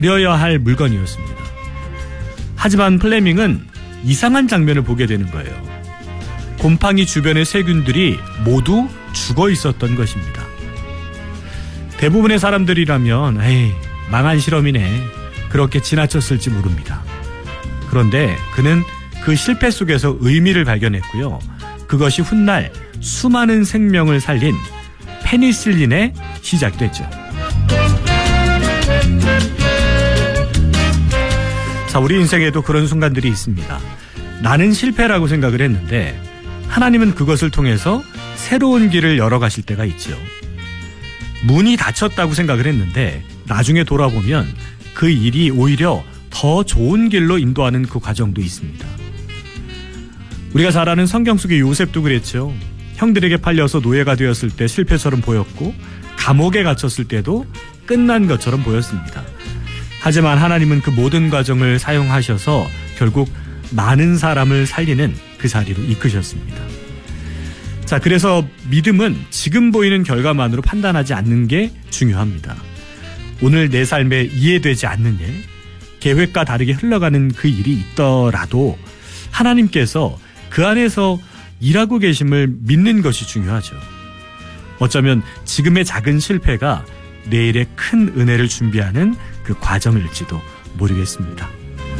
버려야 할 물건이었습니다. 하지만 플레밍은 이상한 장면을 보게 되는 거예요. 곰팡이 주변의 세균들이 모두 죽어 있었던 것입니다. 대부분의 사람들이라면 에이, 망한 실험이네, 그렇게 지나쳤을지 모릅니다. 그런데 그는 그 실패 속에서 의미를 발견했고요. 그것이 훗날 수많은 생명을 살린 페니실린에 시작됐죠. 자, 우리 인생에도 그런 순간들이 있습니다. 나는 실패라고 생각을 했는데 하나님은 그것을 통해서 새로운 길을 열어가실 때가 있죠. 문이 닫혔다고 생각을 했는데 나중에 돌아보면 그 일이 오히려 더 좋은 길로 인도하는 그 과정도 있습니다. 우리가 잘 아는 성경 속의 요셉도 그랬죠. 형들에게 팔려서 노예가 되었을 때 실패처럼 보였고 감옥에 갇혔을 때도 끝난 것처럼 보였습니다. 하지만 하나님은 그 모든 과정을 사용하셔서 결국 많은 사람을 살리는 그 자리로 이끄셨습니다. 자, 그래서 믿음은 지금 보이는 결과만으로 판단하지 않는 게 중요합니다. 오늘 내 삶에 이해되지 않는 일, 계획과 다르게 흘러가는 그 일이 있더라도 하나님께서 그 안에서 일하고 계심을 믿는 것이 중요하죠. 어쩌면 지금의 작은 실패가 내일의 큰 은혜를 준비하는 그 과정일지도 모르겠습니다.